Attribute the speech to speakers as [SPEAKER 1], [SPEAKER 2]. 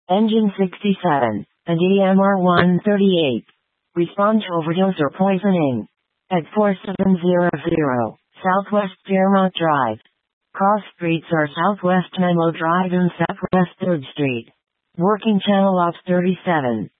[SPEAKER 1] Engine 67, and EMR 138. Respond to overdose or poisoning. At 4700 Southwest Fairmont Drive. Cross streets are Southwest Menlo Drive and Southwest 3rd Street. Working channel ops 37.